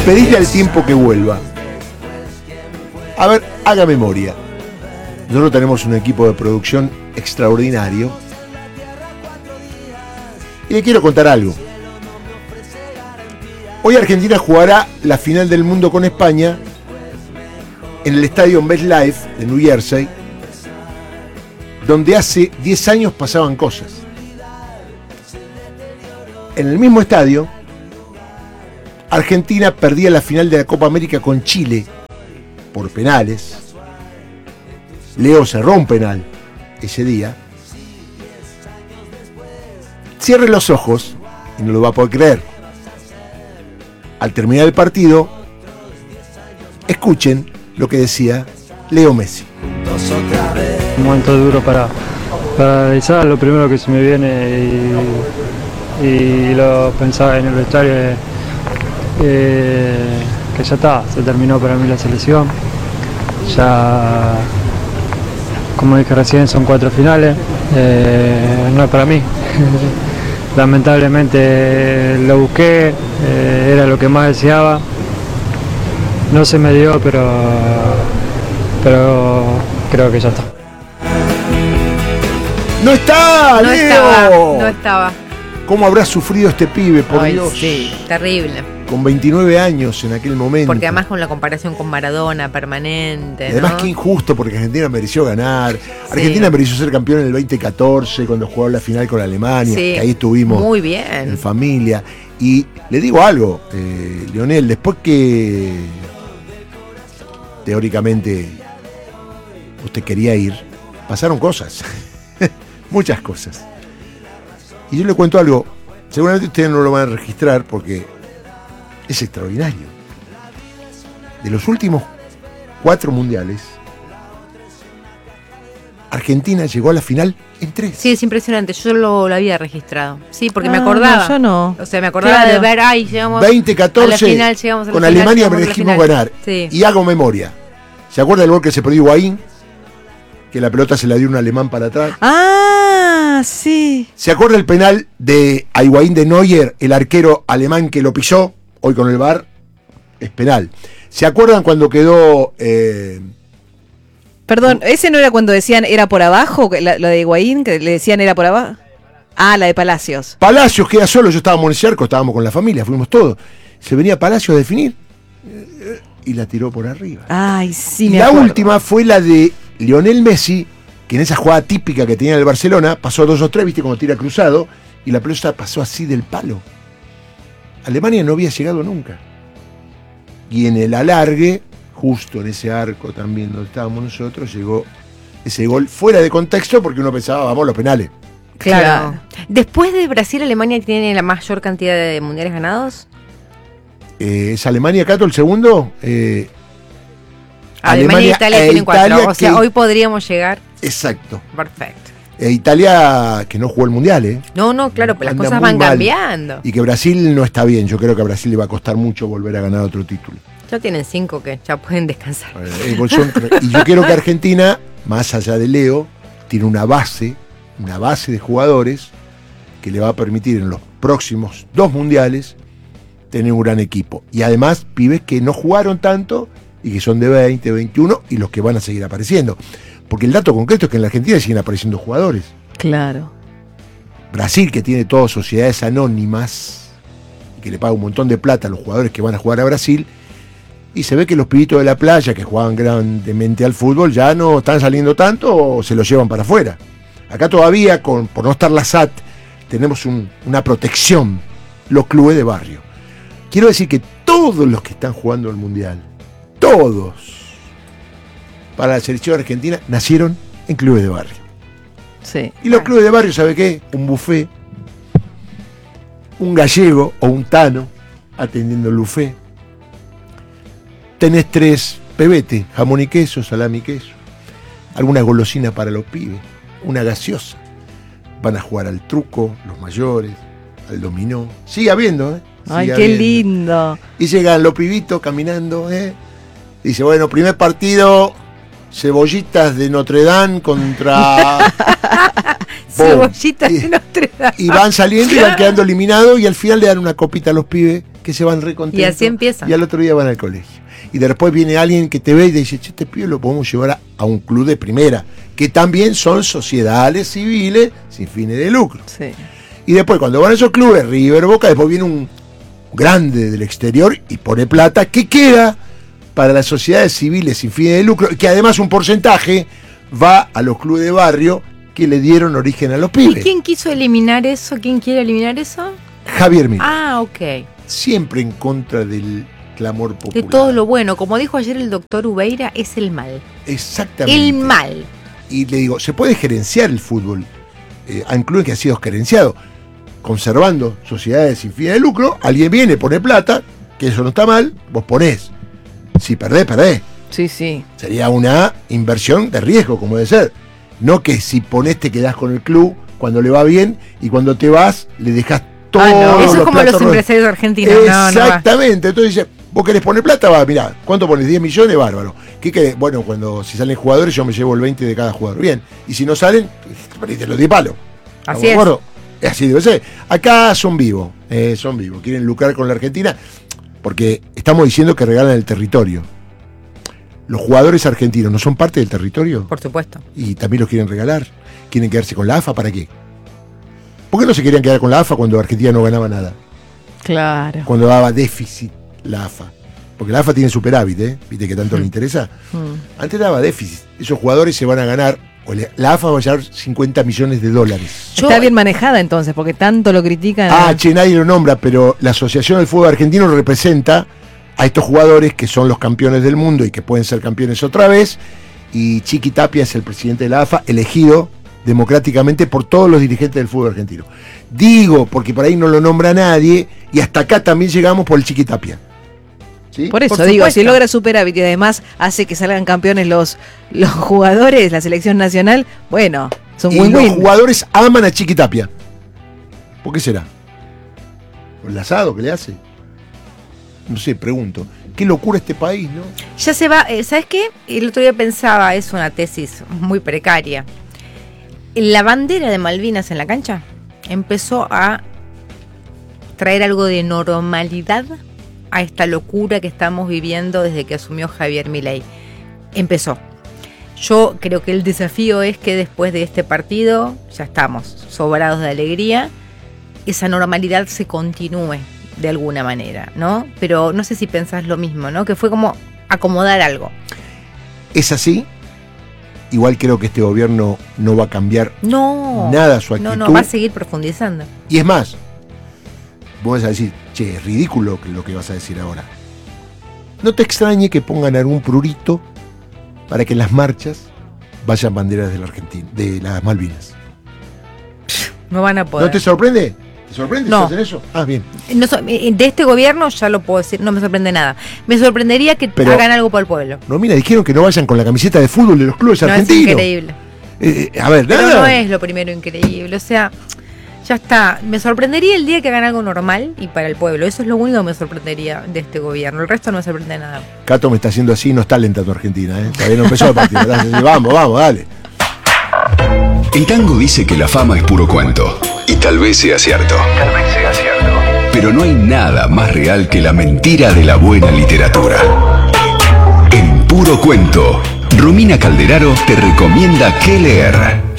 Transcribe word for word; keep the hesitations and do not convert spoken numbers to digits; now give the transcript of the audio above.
Pedirle al tiempo que vuelva. A ver, haga memoria. Nosotros tenemos un equipo de producción extraordinario. Y le quiero contar algo. Hoy Argentina jugará la final del mundo con España en el estadio MetLife de New Jersey, donde hace diez años pasaban cosas. En el mismo estadio, Argentina perdía la final de la Copa América con Chile por penales. Leo cerró un penal ese día. Cierre los ojos y no lo va a poder creer. Al terminar el partido, escuchen lo que decía Leo Messi. Un momento duro para, para analizar, lo primero que se me viene y, y lo pensaba en el vestuario es eh, que ya está, se terminó para mí la selección. Ya, como dije recién, son cuatro finales, eh, no es para mí. Lamentablemente lo busqué, eh, era lo que más deseaba. No se me dio, pero, pero creo que ya está. ¡No está, No Leo! estaba, no estaba. ¿Cómo habrá sufrido este pibe, por Ay, Dios? sí, terrible. Con veintinueve años en aquel momento. Porque además con la comparación con Maradona permanente, Y además ¿no? qué injusto, porque Argentina mereció ganar. Argentina Sí. mereció ser campeón en el veinte catorce, cuando jugó la final con Alemania, Sí, que ahí estuvimos muy bien. en familia. Y le digo algo, eh, Lionel, después que teóricamente usted quería ir, pasaron cosas, muchas cosas. Y yo le cuento algo, seguramente ustedes no lo van a registrar porque es extraordinario. De los últimos cuatro mundiales, Argentina llegó a la final en tres. Sí, es impresionante. Yo lo, lo había registrado. Sí, porque Ah, me acordaba. no, yo no. O sea, me acordaba Claro. de ver, ay, llegamos veinte a la catorce, final, llegamos a la con final, Alemania llegamos a la merecimos final. ganar. Sí. Y hago memoria. ¿Se acuerda del gol que se perdió Higuaín? Que la pelota se la dio un alemán para atrás. Ah, sí. ¿Se acuerda el penal de a Higuaín de Neuer, el arquero alemán que lo pisó? Hoy con el V A R es penal. ¿Se acuerdan cuando quedó... Eh, Perdón, ¿ese no era cuando decían era por abajo? La, lo de Higuaín, que le decían era por abajo. Ah, la de Palacios. Palacios queda solo? Yo estábamos en el cerco, estábamos con la familia, fuimos todos. Se venía Palacios a definir eh, y la tiró por arriba. Ay, sí, Y me la acuerdo. última fue la de Lionel Messi, que en esa jugada típica que tenía en el Barcelona, pasó dos o tres, viste, como tira cruzado, y la pelota pasó así del palo. Alemania no había llegado nunca. Y en el alargue, justo en ese arco también donde estábamos nosotros, llegó ese gol fuera de contexto porque uno pensaba, vamos, los penales. Claro. Claro. Después de Brasil, Alemania tiene la mayor cantidad de mundiales ganados. Eh, ¿Es Alemania, Cato, el segundo? Eh, Alemania e Italia e tienen cuatro. Italia O sea, que- hoy podríamos llegar. Exacto. Perfecto. E Italia, que no jugó el Mundial, ¿eh? No, no, claro, pues las Anda cosas muy van mal. cambiando. Y que Brasil no está bien. Yo creo que a Brasil le va a costar mucho volver a ganar otro título. Ya tienen cinco que ya pueden descansar. Eh, son- y yo quiero que Argentina, más allá de Leo, tiene una base, una base de jugadores que le va a permitir en los próximos dos mundiales tener un gran equipo. Y además, pibes que no jugaron tanto y que son de veinte, veintiuno y los que van a seguir apareciendo. Porque el dato concreto es que en la Argentina siguen apareciendo jugadores. Claro. Brasil, que tiene todas sociedades anónimas y que le paga un montón de plata a los jugadores que van a jugar a Brasil, y se ve que los pibitos de la playa que jugaban grandemente al fútbol ya no están saliendo tanto o se los llevan para afuera. Acá todavía, con, por no estar la S A T, tenemos un, una protección, los clubes de barrio. Quiero decir que todos los que están jugando el Mundial, todos, para la selección argentina, nacieron en clubes de barrio. Sí. Y los clubes de barrio, ¿sabe qué? Un buffet, un gallego o un tano atendiendo el buffet. Tenés tres pebetes, jamón y queso, salami y queso, alguna golosina para los pibes, una gaseosa. Van a jugar al truco, los mayores, al dominó. Sigue habiendo, ¿eh? Sigue Ay, qué habiendo. lindo. Y llegan los pibitos caminando, ¿eh? Dice, bueno, primer partido, cebollitas de Notre Dame contra... Cebollitas Y- de Notre Dame. Y van saliendo y van quedando eliminados y al final le dan una copita a los pibes que se van recontentos. Y así empieza. Y al otro día van al colegio. Y después viene alguien que te ve y te dice, che, este pibe lo podemos llevar a, a un club de primera, que también son sociedades civiles sin fines de lucro. Sí. Y después cuando van a esos clubes, River, Boca, después viene un grande del exterior y pone plata que queda para las sociedades civiles sin fines de lucro, que además un porcentaje va a los clubes de barrio que le dieron origen a los pibes. ¿Y quién quiso eliminar eso? ¿Quién quiere eliminar eso? Javier Milei. Ah, ok. Siempre en contra del clamor popular. De todo lo bueno. Como dijo ayer el doctor Ubeira, es el mal. Exactamente. El mal. Y le digo, se puede gerenciar el fútbol, eh, incluso que ha sido gerenciado, conservando sociedades sin fines de lucro. Alguien viene, pone plata, que eso no está mal, vos ponés. Si perdés, perdés. Sí, sí. Sería una inversión de riesgo, como debe ser. No que si ponés te quedás con el club cuando le va bien y cuando te vas le dejás todo. Ah, no. Eso es los como los platos empresarios argentinos. No, no va. Exactamente. Entonces dice, vos querés poner plata, va, mirá, ¿cuánto pones? diez millones, bárbaro. ¿Qué querés? Bueno, cuando si salen jugadores yo me llevo el veinte de cada jugador. Bien. Y si no salen, te los di palo. Así es. Acuerdo? Así debe ser. Acá son vivos, eh, son vivos. Quieren lucrar con la Argentina porque estamos diciendo que regalan el territorio. Los jugadores argentinos no son parte del territorio. Por supuesto. Y también los quieren regalar. ¿Quieren quedarse con la A F A? ¿Para qué? ¿Por qué no se querían quedar con la A F A cuando Argentina no ganaba nada? Claro. Cuando daba déficit la A F A. Porque la A F A tiene superávit, ¿eh? ¿Viste que tanto Mm. le interesa? Mm. Antes daba déficit. Esos jugadores se van a ganar, o le- la A F A va a llevar cincuenta millones de dólares. Yo- Está bien manejada entonces, porque tanto lo critican. Ah, che, nadie lo nombra, pero la Asociación del Fútbol Argentino representa a estos jugadores que son los campeones del mundo y que pueden ser campeones otra vez. Y Chiqui Tapia es el presidente de la A F A, elegido democráticamente por todos los dirigentes del fútbol argentino. Digo, porque por ahí no lo nombra nadie, y hasta acá también llegamos por el Chiqui Tapia. ¿Sí? Por eso Por digo, supuesto. si logra superávit y además hace que salgan campeones los, los jugadores, la selección nacional, bueno, es un Y los win-win. jugadores aman a Chiqui Tapia. ¿Por qué será? ¿Por el asado que le hace? No sé, pregunto. Qué locura este país, ¿no? Ya se va, eh, ¿sabes qué? El otro día pensaba, es una tesis muy precaria. La bandera de Malvinas en la cancha empezó a traer algo de normalidad a esta locura que estamos viviendo desde que asumió Javier Milei. Empezó. Yo creo que el desafío es que después de este partido, ya estamos sobrados de alegría, esa normalidad se continúe de alguna manera, ¿no? Pero no sé si pensás lo mismo, ¿no? Que fue como acomodar algo. Es así. Igual creo que este gobierno no va a cambiar No. nada su actitud. No, no, va a seguir profundizando. Y es más, vos vas a decir, che, es ridículo lo que vas a decir ahora. No te extrañe que pongan algún prurito para que en las marchas vayan banderas de la Argentina, de las Malvinas. No van a poder. ¿No te sorprende? ¿Te sorprende No. si hacen eso? Ah, bien. No so- de este gobierno ya lo puedo decir, no me sorprende nada. Me sorprendería que Pero- hagan algo por el pueblo. No, mira, dijeron que no vayan con la camiseta de fútbol de los clubes No, es argentinos. increíble. Eh, eh, a ver, Pero nada. no es lo primero increíble. O sea, ya está. Me sorprendería el día que hagan algo normal y para el pueblo. Eso es lo único que me sorprendería de este gobierno. El resto no me sorprende nada. Cato me está haciendo así, no está alentando a Argentina, ¿eh? Todavía no empezó el partido. ¿verdad? Vamos, vamos, dale. El tango dice que la fama es puro cuento. Y tal vez sea cierto. Tal vez sea cierto. Pero no hay nada más real que la mentira de la buena literatura. En Puro Cuento, Romina Calderaro te recomienda qué leer.